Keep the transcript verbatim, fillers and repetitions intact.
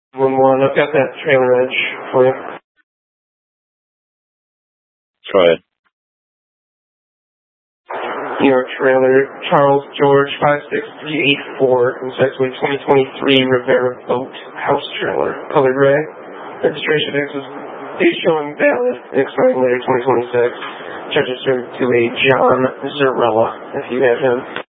one one, I've got that trailer edge for you. Go ahead. New York trailer, Charles George five six three eight four, from Sexway twenty twenty-three Rivera Boat House Trailer, color gray. Registration is, is showing valid, expiring later twenty twenty-six. Registered to a John Zarella, if you have him.